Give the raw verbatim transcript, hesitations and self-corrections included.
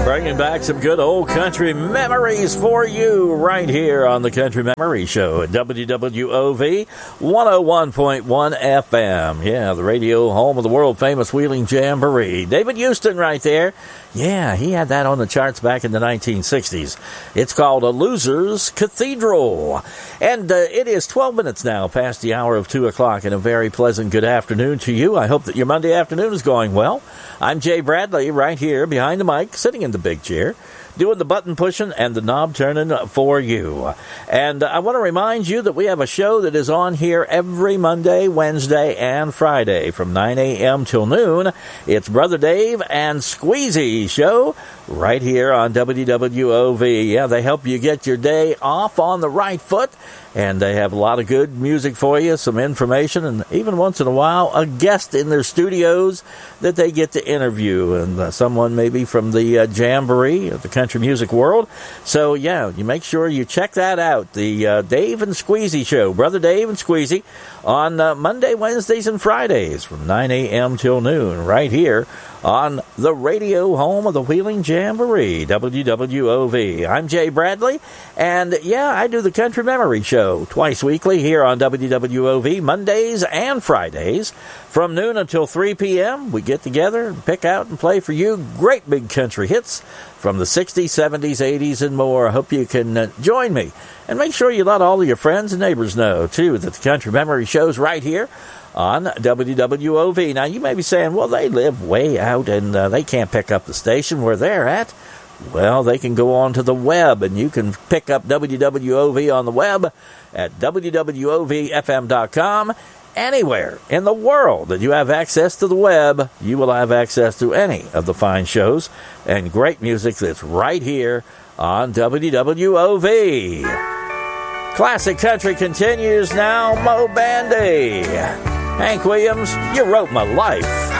Bringing back some good old country memories for you right here on the Country Memory Show at W W O V one oh one point one F M. Yeah, the radio home of the world-famous Wheeling Jamboree. David Houston right there. Yeah, he had that on the charts back in the nineteen sixties. It's called A Loser's Cathedral. And uh, it is twelve minutes now past the hour of two o'clock, and a very pleasant good afternoon to you. I hope that your Monday afternoon is going well. I'm Jay Bradley right here behind the mic, sitting in the big chair, doing the button pushing and the knob turning for you. And I want to remind you that we have a show that is on here every Monday, Wednesday, and Friday from nine a.m. till noon. It's Brother Dave and Squeezy Show right here on W W O V. Yeah, they help you get your day off on the right foot, and they have a lot of good music for you, some information, and even once in a while, a guest in their studios that they get to interview, and uh, someone maybe from the uh, Jamboree, the country music world. So, yeah, you make sure you check that out, the uh, Dave and Squeezy Show, Brother Dave and Squeezy, on uh, Monday, Wednesdays, and Fridays from nine a.m. till noon, right here on the radio home of the Wheeling Jamboree, W W O V. I'm Jay Bradley, and yeah, I do the Country Memory Show twice weekly here on W W O V, Mondays and Fridays. From noon until three p.m., we get together and pick out and play for you great big country hits from the sixties, seventies, eighties, and more. I hope you can uh, join me. And make sure you let all of your friends and neighbors know, too, that the Country Memory Show's right here on W W O V. Now, you may be saying, well, they live way out and uh, they can't pick up the station where they're at. Well, they can go on to the web, and you can pick up W W O V on the web at W W O V F M dot com. Anywhere in the world that you have access to the web, you will have access to any of the fine shows and great music that's right here on W W O V. Classic Country continues now. Mo Bandy. Hank Williams, You Wrote My Life.